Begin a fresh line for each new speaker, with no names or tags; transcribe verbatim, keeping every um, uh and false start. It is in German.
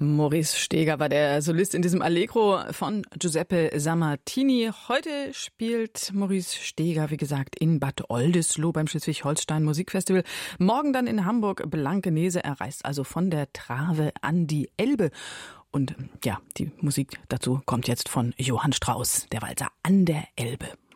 Maurice Steger war der Solist in diesem Allegro von Giuseppe Sammartini. Heute spielt Maurice Steger, wie gesagt, in Bad Oldesloe beim Schleswig-Holstein Musikfestival. Morgen dann in Hamburg Blankenese. Er reist also von der Trave an die Elbe. Und ja, die Musik dazu kommt jetzt von Johann Strauss, der Walzer an der Elbe.